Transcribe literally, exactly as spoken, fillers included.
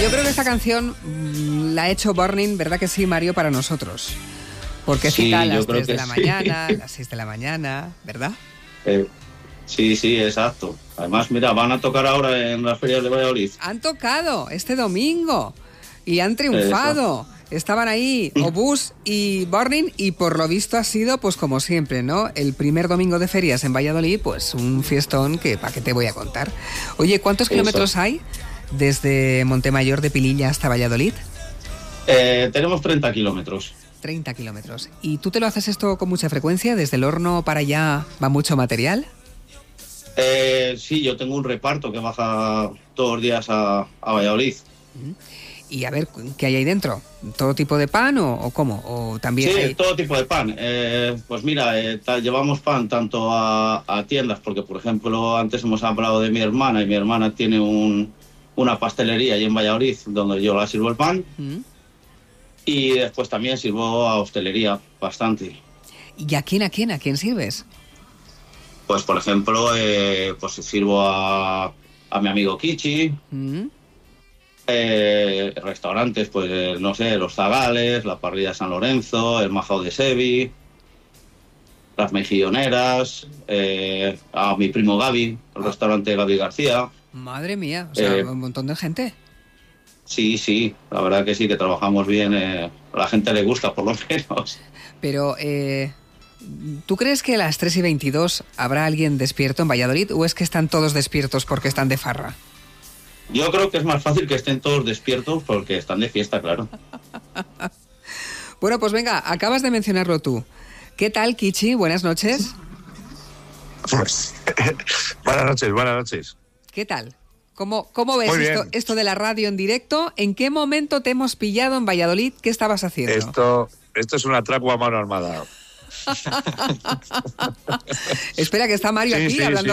Yo creo que esta canción mmm, la ha hecho Burning, ¿verdad que sí, Mario, para nosotros? Porque Sí, cita a yo las creo tres de que la sí. mañana, a las seis de la mañana, ¿verdad? Eh, sí, sí, exacto. Además, mira, van a tocar ahora en las ferias de Valladolid. Han tocado este domingo y han triunfado. Eso. Estaban ahí Obús y Burning y por lo visto ha sido, pues como siempre, ¿no? El primer domingo de ferias en Valladolid, pues un fiestón que para qué te voy a contar. Oye, ¿cuántos Eso. kilómetros hay desde Montemayor de Pililla hasta Valladolid? Eh, tenemos treinta kilómetros. treinta kilómetros. ¿Y tú te lo haces esto con mucha frecuencia? ¿Desde el horno para allá va mucho material? Eh, sí, yo tengo un reparto que baja todos los días a, a Valladolid. Y a ver, ¿qué hay ahí dentro? ¿Todo tipo de pan o, o cómo? ¿O también Sí, hay... todo tipo de pan. Eh, pues mira, eh, ta- llevamos pan tanto a, a tiendas, porque por ejemplo antes hemos hablado de mi hermana y mi hermana tiene un, una pastelería allí en Valladolid donde yo la sirvo el pan. ¿Mm? Y después también sirvo a hostelería bastante. ¿Y a quién, a quién, a quién sirves? Pues por ejemplo, eh, pues sirvo a, a mi amigo Kichi. ¿Mm? Eh, restaurantes, pues no sé, Los Zagales, la Parrilla de San Lorenzo, el Majao de Sevi, las Mejilloneras, eh, a mi primo Gaby, el restaurante Gaby García. Madre mía, o sea, Eh, un montón de gente. Sí, sí, la verdad que sí, que trabajamos bien, eh, a la gente le gusta por lo menos. Pero, eh, ¿tú crees que a las tres y veintidós habrá alguien despierto en Valladolid o es que están todos despiertos porque están de farra? Yo creo que es más fácil que estén todos despiertos porque están de fiesta, claro. Bueno, pues venga, acabas de mencionarlo tú. ¿Qué tal, Kichi? Buenas noches. Pues, buenas noches, buenas noches. ¿Qué tal? ¿Cómo, cómo ves Muy esto, bien. esto de la radio en directo? ¿En qué momento te hemos pillado en Valladolid? ¿Qué estabas haciendo? Esto, esto es un atraco a mano armada. Espera, que está Mario Sí, aquí sí, hablando. sí.